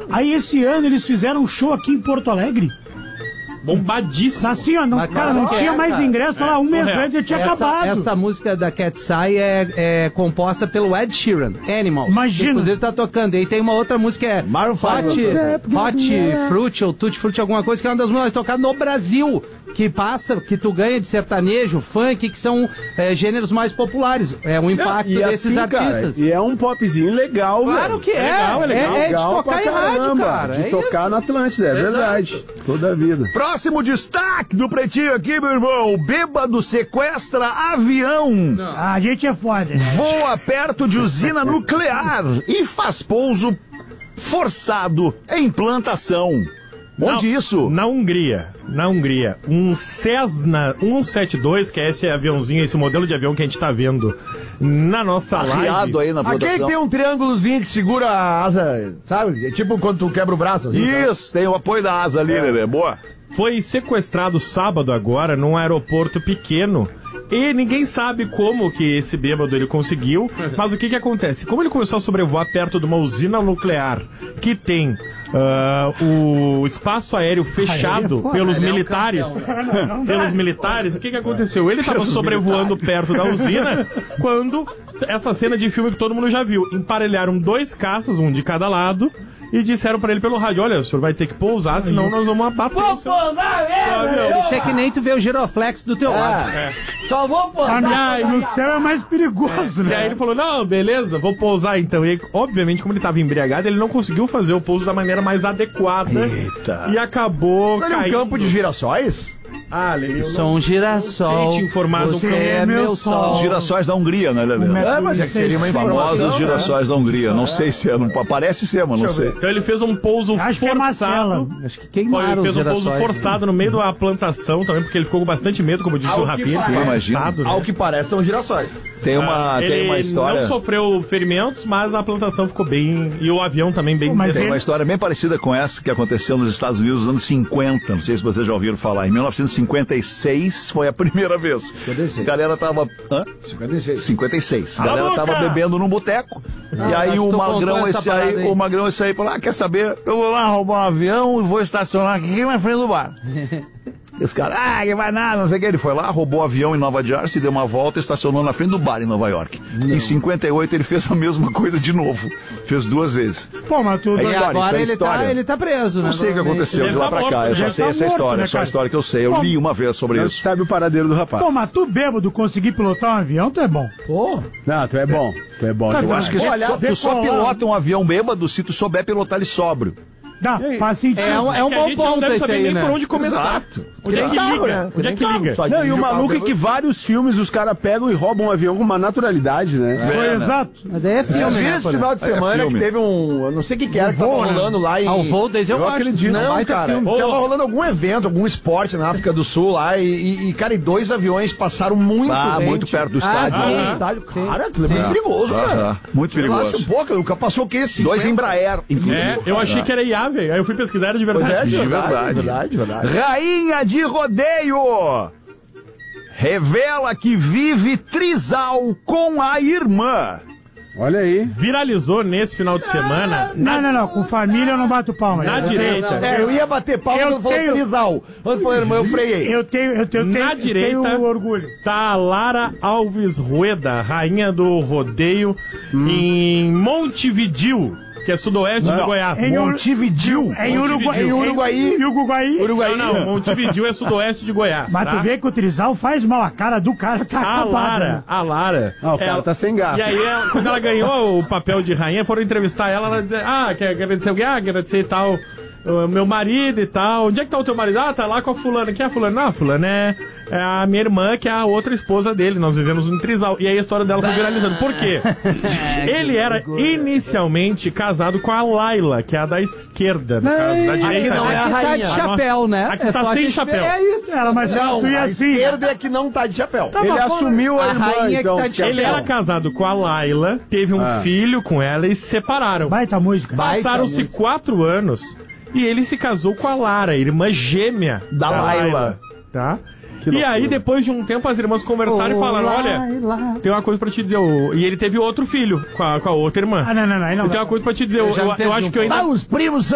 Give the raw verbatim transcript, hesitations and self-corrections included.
Aí esse ano eles fizeram um show aqui em Porto Alegre. Bombadíssimo. Assim, ó, não, Mas, cara, não é, tinha mais cara. ingresso lá, um É, mês surreal. antes já tinha essa, acabado. essa música da Cat's Eye é, é composta pelo Ed Sheeran, Animals. Imagina. Inclusive tá tocando. E aí tem uma outra música, é Maroon five. Hot, Hot Fruit ou Tutti Frutti, alguma coisa, que é uma das músicas tocadas no Brasil. Que passa, que tu ganha de sertanejo, funk, que são é, gêneros mais populares. É um impacto E desses assim, cara, artistas. e é um popzinho legal, Claro velho. que é. É legal, é legal. É, é de Legal tocar pra em rádio, caramba, cara. De é tocar isso. na Atlântida, é Exato. verdade. Toda a vida. Próximo destaque do Pretinho aqui, meu irmão. Bêbado sequestra avião, Ah, a gente é foda. voa perto de usina nuclear e faz pouso forçado em plantação. Onde Não, isso? Na Hungria. Na Hungria. Um Cessna cento e setenta e dois, que é esse aviãozinho, esse modelo de avião que a gente tá vendo na nossa Arriado live. aí na Aquele produção. tem um triângulozinho que segura a asa, sabe? É tipo quando tu quebra o braço. Assim, sabe? Isso, tem o apoio da asa ali, né? Boa. Foi sequestrado sábado agora num aeroporto pequeno. E ninguém sabe como que esse bêbado ele conseguiu, mas o que que acontece? Como ele começou a sobrevoar perto de uma usina nuclear que tem ah, o espaço aéreo fechado pelos militares, pelos militares, o que que aconteceu? Ele estava sobrevoando perto da usina quando essa cena de filme que todo mundo já viu, emparelharam dois caças, um de cada lado, e disseram pra ele pelo rádio: olha, o senhor vai ter que pousar, senão nós vamos abater o seu, seu avião. Isso é que nem tu vê o giroflex do teu lado. Só vou pôr. Ah, no céu é mais perigoso, E né? aí ele falou: não, beleza, vou pousar então. E aí, obviamente, como ele tava embriagado, ele não conseguiu fazer o pouso da maneira mais adequada. Eita. E acabou Olha um caindo. campo de girassóis? Ah, Lili, eu não Sou um girassol. sei te informar do Você campo. é meu sol. Os girassóis da Hungria, né, Lelê? É, mas é que seria uma Os informação. famosos girassóis da Hungria. Não sei se é, não, parece ser, mas não sei. Então ele fez um pouso Acho que é Marcela. forçado. Acho que Foi, queimaram ele os fez um pouso girassóis. forçado no meio da plantação também, porque ele ficou com bastante medo, como disse Ao o que Rafinha. parece. ficou Imagina. assustado, né? Ao que parece, são girassóis. Tem uma, Ele tem uma história. não sofreu ferimentos, mas a plantação ficou bem. E o avião também bem. Pô, mas Tem ele- uma história bem parecida com essa que aconteceu nos Estados Unidos nos anos cinquenta. Não sei se vocês já ouviram falar. Em mil novecentos e cinquenta e seis foi a primeira vez. cinquenta e seis. A galera tava. Hã? cinquenta e seis. cinquenta e seis. A Cala a galera boca! tava bebendo num boteco. e acho aí que o tu Magrão contou essa esse parada aí, aí. o Magrão esse aí falou: ah, quer saber? Eu vou lá roubar um avião e vou estacionar aqui na frente do bar. E os caras, ah, que vai nada, não sei o que. Ele foi lá, roubou o avião em Nova Jersey, deu uma volta e estacionou na frente do bar em Nova York. Em cinquenta e oito ele fez a mesma coisa de novo. Fez duas vezes. Pô, mas tu... É E história, agora isso é ele, história. tá, ele tá preso, né? Não sei o que aconteceu Ele de lá tá pra morto, cá. Eu já só sei tá essa morto, história. né, É só a cara? história que eu sei. Eu Pô, li uma vez sobre Não isso. sabe o paradeiro do rapaz. Pô, mas tu bêbado conseguir pilotar um avião, tu é bom. Pô, Não, tu é bom. Tu é bom. Tá Eu demais. acho que Olha, só, tu só decolar- pilota um avião bêbado se tu souber pilotar ele sóbrio. Dá, faz sentido. É um, é um Que a bom gente não ponto deve esse saber aí, nem né? por onde começar. Exato. Onde é que carro, liga? né? Onde é que Carro, liga? só Não, e o dirige maluco carro é que vários filmes os caras pegam e roubam um avião com uma naturalidade, né? Foi É, né? exato. Mas daí é Vocês filme, viram né? esse final de É semana filme. que teve um. Eu não sei o que, que era que tava voo, né? rolando lá em. Ah, o voo desde eu, Eu acho. acredito. Não, Baita cara, filme. tava rolando algum evento, algum esporte na África do Sul lá e, e, e, cara, e dois aviões passaram muito Ah, rente. muito perto do Ah, estádio. sim. né? Ah, estádio. Sim. Cara, aquilo é Sim. muito perigoso, Aham. cara. Muito perigoso. Relaxa um pouco, o cara passou o quê? cinquenta? Dois Embraer, inclusive. É, eu achei que era I A, velho. Aí eu fui pesquisar, era de Pois verdade. é, de De verdade, verdade. verdade, verdade. Rainha de rodeio revela que vive trisal com a irmã. Olha aí. Viralizou nesse final de semana. Não, não, não. Com família eu não bato palma. Na Eu direita. tenho- É, eu ia bater palma Eu quando falou tenho- trisal. Quando falou irmã, eu freiei. Eu tenho, eu tenho, eu tenho, Na eu direita tenho orgulho. tá a Lara Alves Rueda, rainha do rodeio, em Montevidil, que é sudoeste de Goiás. Em Ur- Montevidil. É em Uruguai. Montevidil. Em Uruguai. Em Uruguai. Uruguai. Não, não, Montevidil é sudoeste de Goiás. Mas tá? tu vê que o trisal faz mal. A cara do cara tá A acabada. Lara, a Lara. Ah, o cara tá sem gasto. E aí, ela- quando ela ganhou o papel de rainha, foram entrevistar ela, ela dizia, ah, quer agradecer o quê? Ah, agradecer e tal, o meu marido e tal. Onde é que tá o teu marido? Ah, tá lá com a fulana. Quem é a fulana? Não, a fulana é, é a minha irmã, que é a outra esposa dele. Nós vivemos um trisal. E aí a história dela foi viralizando. Por quê? Ele era inicialmente casado com a Laila, que é a da esquerda, no caso, da direita. não é a Aqui tá rainha. de chapéu, né? Aqui tá só sem que- chapéu. É isso. Ela, mas Não, tu ia a assim. esquerda é que não tá de chapéu. Tá, Ele mas, pô, assumiu a, a irmã, rainha que então. tá de Ele era casado com a Laila, teve um Ah. filho com ela e se separaram. Baita música. Baita Passaram-se música. quatro anos e ele se casou com a Lara, irmã gêmea Da Laila. Tá? Que E loucura. aí, depois de um tempo, as irmãs conversaram e falaram: olha, tem uma coisa pra te dizer. o- E ele teve outro filho com a, com a outra irmã. Ah, não, não, não. Aí não Eu tenho uma coisa pra te dizer. Eu, Eu já eu- me eu perdi acho um que eu ainda. Ah, os primos